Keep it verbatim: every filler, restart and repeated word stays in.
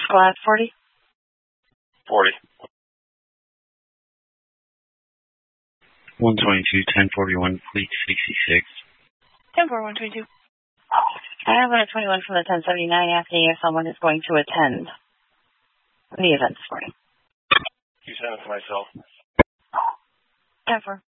Squad forty? forty. one twenty-two, ten forty-one, Fleet sixty-six. ten four one twenty-two. I have a twenty-one from the ten seventy-nine asking if someone is going to attend the event this morning. You sent it to myself. ten four.